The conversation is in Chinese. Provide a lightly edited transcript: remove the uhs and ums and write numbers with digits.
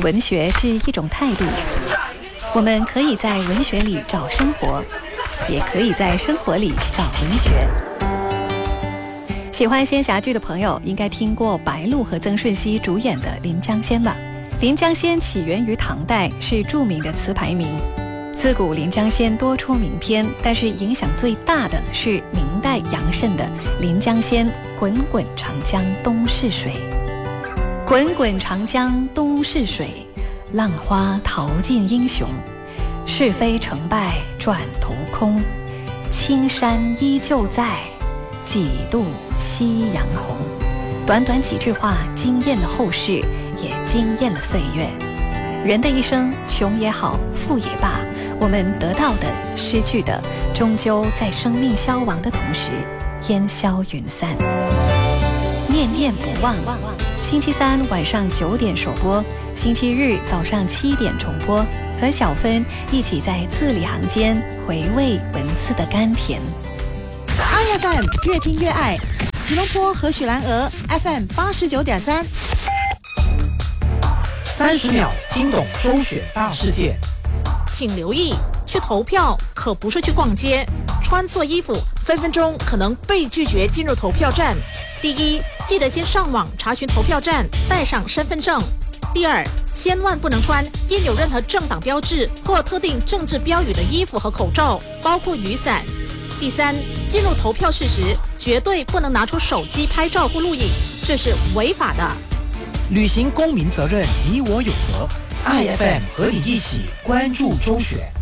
文学是一种态度，我们可以在文学里找生活，也可以在生活里找文学。喜欢仙侠剧的朋友应该听过白鹿和曾舜晞主演的《临江仙》吧？《临江仙》起源于唐代，是著名的词牌名。自古《临江仙》多出名篇，但是影响最大的是明代杨慎的《临江仙》，滚滚长江东逝水。滚滚长江东逝水，浪花淘尽英雄。是非成败转头空，青山依旧在，几度夕阳红。短短几句话惊艳了后世，也惊艳了岁月。人的一生，穷也好，富也罢，我们得到的、失去的，终究在生命消亡的同时烟消云散。念念不忘，星期三晚上9点首播，星期日早上7点重播，和小芬一起在字里行间回味文字的甘甜。 iFM 越听越爱，吉隆坡和许兰娥 FM 89.3。 30秒听懂周选大事件。 请留意，去投票可不是去逛街，穿错衣服分分钟可能被拒绝进入投票站。第一，记得先上网查询投票站，带上身份证。第二，千万不能穿印有任何政党标志或特定政治标语的衣服和口罩，包括雨伞。第三，进入投票室时绝对不能拿出手机拍照或录影，这是违法的。 履行公民责任，你我有责。iFM 和你一起关注周选。